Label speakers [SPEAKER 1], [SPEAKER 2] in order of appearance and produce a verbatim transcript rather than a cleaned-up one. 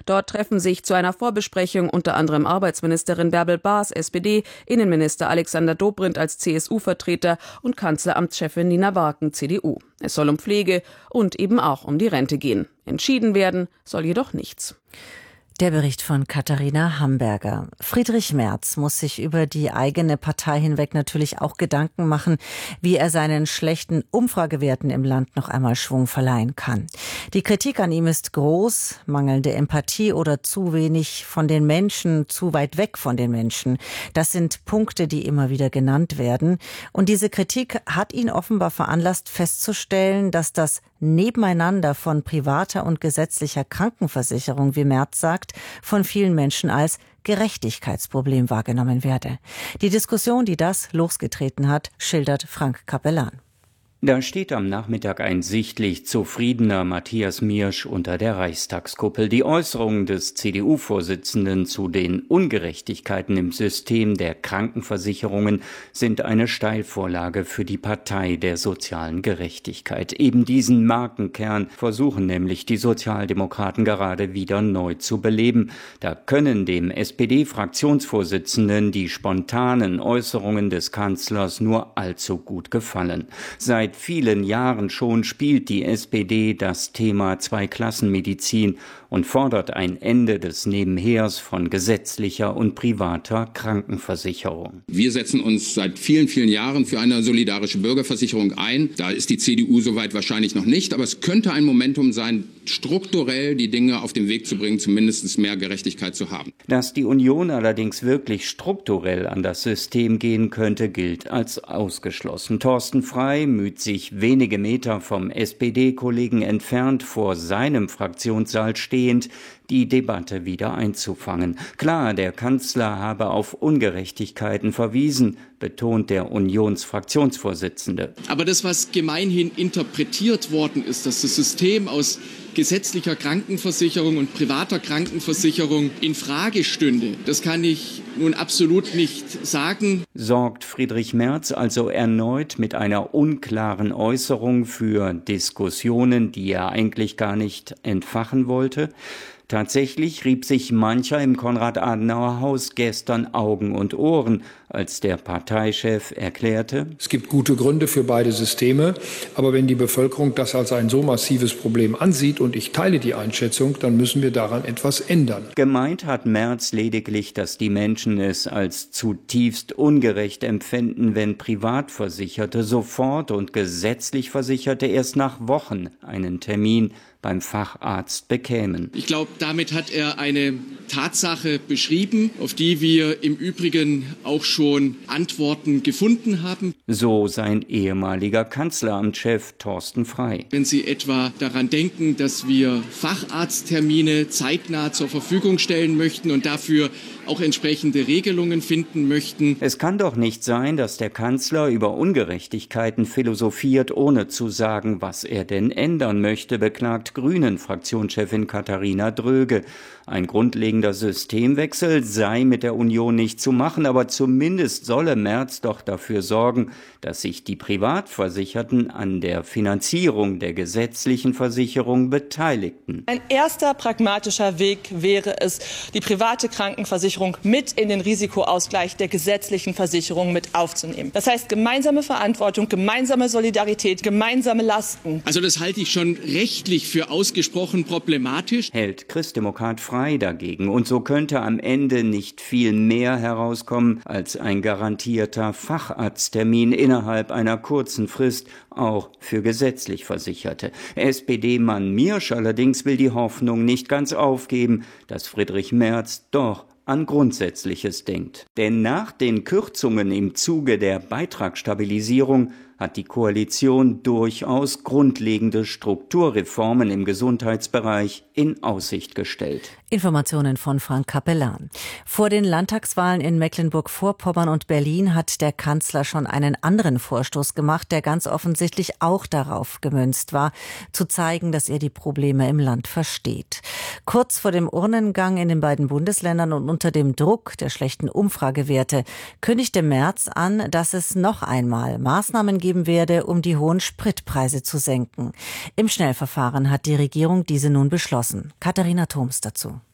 [SPEAKER 1] Dort treffen sich zu einer Vorbesprechung unter anderem Arbeitsministerin Bärbel Baas, S P D, Innenminister Alexander Dobrindt als C S U-Vertreter und Kanzleramtschefin Nina Warken, C D U. Es soll um Pflege und eben auch um die Rente gehen. Entschieden werden soll jedoch nichts.
[SPEAKER 2] Der Bericht von Katharina Hamburger. Friedrich Merz muss sich über die eigene Partei hinweg natürlich auch Gedanken machen, wie er seinen schlechten Umfragewerten im Land noch einmal Schwung verleihen kann. Die Kritik an ihm ist groß, mangelnde Empathie oder zu wenig von den Menschen, zu weit weg von den Menschen. Das sind Punkte, die immer wieder genannt werden. Und diese Kritik hat ihn offenbar veranlasst, festzustellen, dass das Nebeneinander von privater und gesetzlicher Krankenversicherung, wie Merz sagt, von vielen Menschen als Gerechtigkeitsproblem wahrgenommen werde. Die Diskussion, die das losgetreten hat, schildert Frank Capellan.
[SPEAKER 3] Da steht am Nachmittag ein sichtlich zufriedener Matthias Miersch unter der Reichstagskuppel. Die Äußerungen des C D U-Vorsitzenden zu den Ungerechtigkeiten im System der Krankenversicherungen sind eine Steilvorlage für die Partei der sozialen Gerechtigkeit. Eben diesen Markenkern versuchen nämlich die Sozialdemokraten gerade wieder neu zu beleben. Da können dem S P D-Fraktionsvorsitzenden die spontanen Äußerungen des Kanzlers nur allzu gut gefallen. Seit vielen Jahren schon spielt die S P D das Thema Zweiklassenmedizin und fordert ein Ende des Nebenhers von gesetzlicher und privater Krankenversicherung.
[SPEAKER 4] Wir setzen uns seit vielen, vielen Jahren für eine solidarische Bürgerversicherung ein. Da ist die C D U soweit wahrscheinlich noch nicht, aber es könnte ein Momentum sein, strukturell die Dinge auf den Weg zu bringen, zumindest mehr Gerechtigkeit zu haben.
[SPEAKER 3] Dass die Union allerdings wirklich strukturell an das System gehen könnte, gilt als ausgeschlossen. Thorsten Frey müht sich wenige Meter vom S P D-Kollegen entfernt vor seinem Fraktionssaal stehend, die Debatte wieder einzufangen. Klar, der Kanzler habe auf Ungerechtigkeiten verwiesen, betont der Unionsfraktionsvorsitzende.
[SPEAKER 5] Aber das, was gemeinhin interpretiert worden ist, dass das System aus gesetzlicher Krankenversicherung und privater Krankenversicherung in Frage stünde, das kann ich nun absolut nicht sagen.
[SPEAKER 3] Sorgt Friedrich Merz also erneut mit einer unklaren Äußerung für Diskussionen, die er eigentlich gar nicht entfachen wollte? Tatsächlich rieb sich mancher im Konrad-Adenauer-Haus gestern Augen und Ohren, als der Parteichef erklärte:
[SPEAKER 6] Es gibt gute Gründe für beide Systeme, aber wenn die Bevölkerung das als ein so massives Problem ansieht, und ich teile die Einschätzung, dann müssen wir daran etwas ändern.
[SPEAKER 3] Gemeint hat Merz lediglich, dass die Menschen es als zutiefst ungerecht empfinden, wenn Privatversicherte sofort und gesetzlich Versicherte erst nach Wochen einen Termin beim Facharzt bekämen.
[SPEAKER 5] Ich glaube, damit hat er eine Tatsache beschrieben, auf die wir im Übrigen auch schon Antworten gefunden haben.
[SPEAKER 3] So sein ehemaliger Kanzleramtschef Thorsten Frey.
[SPEAKER 5] Wenn Sie etwa daran denken, dass wir Facharzttermine zeitnah zur Verfügung stellen möchten und dafür auch entsprechende Regelungen finden möchten.
[SPEAKER 3] Es kann doch nicht sein, dass der Kanzler über Ungerechtigkeiten philosophiert, ohne zu sagen, was er denn ändern möchte, beklagt Grünen-Fraktionschefin Katharina Dröge. Ein grundlegender Systemwechsel sei mit der Union nicht zu machen, aber zumindest solle Merz doch dafür sorgen, dass sich die Privatversicherten an der Finanzierung der gesetzlichen Versicherung beteiligten.
[SPEAKER 7] Ein erster pragmatischer Weg wäre es, die private Krankenversicherung mit in den Risikoausgleich der gesetzlichen Versicherung mit aufzunehmen. Das heißt gemeinsame Verantwortung, gemeinsame Solidarität, gemeinsame Lasten.
[SPEAKER 5] Also das halte ich schon rechtlich für ausgesprochen problematisch.
[SPEAKER 3] Hält Christdemokrat Frey dagegen. Und so könnte am Ende nicht viel mehr herauskommen als ein garantierter Facharzttermin innerhalb einer kurzen Frist, auch für gesetzlich Versicherte. S P D-Mann Miersch allerdings will die Hoffnung nicht ganz aufgeben, dass Friedrich Merz doch an Grundsätzliches denkt. Denn nach den Kürzungen im Zuge der Beitragsstabilisierung hat die Koalition durchaus grundlegende Strukturreformen im Gesundheitsbereich in Aussicht gestellt.
[SPEAKER 2] Informationen von Frank Capellan. Vor den Landtagswahlen in Mecklenburg-Vorpommern und Berlin hat der Kanzler schon einen anderen Vorstoß gemacht, der ganz offensichtlich auch darauf gemünzt war, zu zeigen, dass er die Probleme im Land versteht. Kurz vor dem Urnengang in den beiden Bundesländern und unter dem Druck der schlechten Umfragewerte kündigte Merz an, dass es noch einmal Maßnahmen geben werde, um die hohen Spritpreise zu senken. Im Schnellverfahren hat die Regierung diese nun beschlossen. Katharina Thoms dazu.